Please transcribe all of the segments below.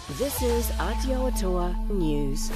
This is Aotearoa News.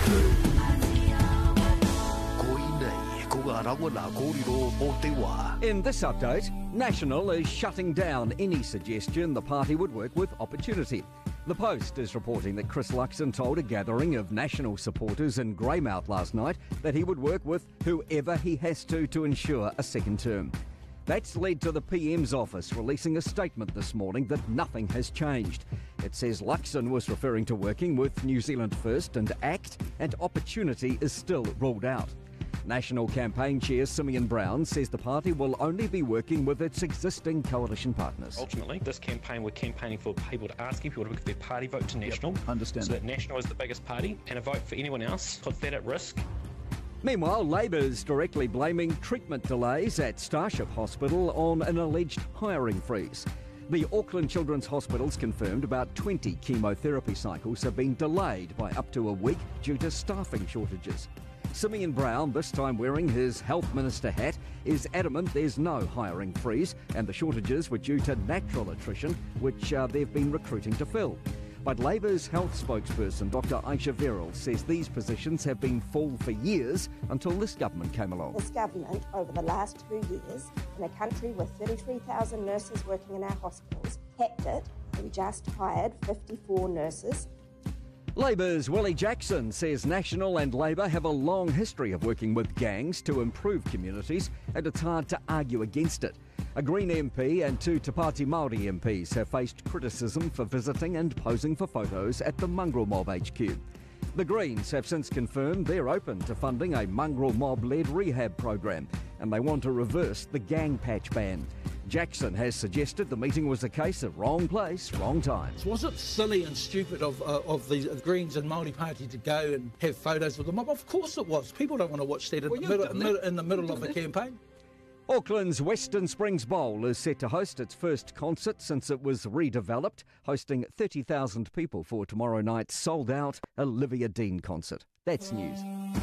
In this update, National is shutting down any suggestion the party would work with Opportunity. The Post is reporting that Chris Luxon told a gathering of National supporters in Greymouth last night that he would work with whoever he has to ensure a second term. That's led to the PM's office releasing a statement this morning that nothing has changed. It says Luxon was referring to working with New Zealand First and ACT, and Opportunity is still ruled out. National Campaign Chair Simeon Brown says the party will only be working with its existing coalition partners. Ultimately, this campaign, we're campaigning for people to asking people to give their party vote to National. Understand. So that National is the biggest party, and a vote for anyone else puts that at risk. Meanwhile, Labour's directly blaming treatment delays at Starship Hospital on an alleged hiring freeze. The Auckland Children's Hospital's confirmed about 20 chemotherapy cycles have been delayed by up to a week due to staffing shortages. Simeon Brown, this time wearing his Health Minister hat, is adamant there's no hiring freeze and the shortages were due to natural attrition, which they've been recruiting to fill. But Labour's health spokesperson, Dr Aisha Verrill, says these positions have been full for years until this government came along. This government, over the last 2 years, in a country with 33,000 nurses working in our hospitals, kept it and just hired 54 nurses. Labour's Willie Jackson says National and Labour have a long history of working with gangs to improve communities, and it's hard to argue against it. A Green MP and 2 Te Pāti Māori MPs have faced criticism for visiting and posing for photos at the Mongrel Mob HQ. The Greens have since confirmed they're open to funding a Mongrel Mob-led rehab program, and they want to reverse the gang patch ban. Jackson has suggested the meeting was a case of wrong place, wrong time. Was it silly and stupid of the Greens and Māori Party to go and have photos with the mob? Of course it was. People don't want to watch that in the middle of a campaign. Auckland's Western Springs Bowl is set to host its first concert since it was redeveloped, hosting 30,000 people for tomorrow night's sold-out Olivia Dean concert. That's news.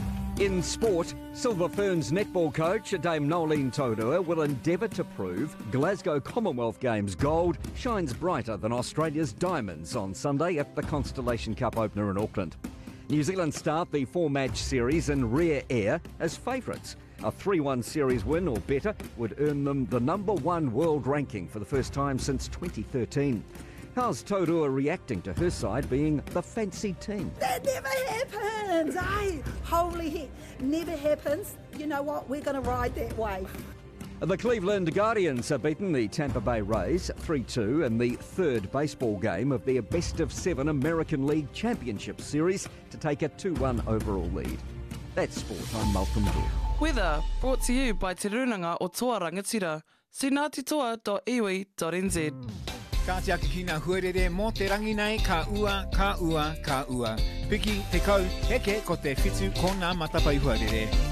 In sport, Silver Ferns netball coach Dame Nolene Taurua will endeavour to prove Glasgow Commonwealth Games gold shines brighter than Australia's diamonds on Sunday at the Constellation Cup opener in Auckland. New Zealand start the 4-match series in rare air as favourites. A 3-1 series win or better would earn them the #1 world ranking for the first time since 2013. How's Taurua reacting to her side being the fancied team? That never happens, eh? Holy heck, never happens. You know what, we're going to ride that wave. The Cleveland Guardians have beaten the Tampa Bay Rays 3-2 in the third baseball game of their best-of-7 American League Championship Series to take a 2-1 overall lead. That's sport. I'm Malcolm Deere. Weather brought to you by Te Runanga o Toa Rangatira. sinatitoa.iwi.nz. Ka te aki ki ngā huarere mō te rangi nei, ka ua, ka ua, ka ua. Piki, te kau, heke ko te whitu ko ngā matapai huarere.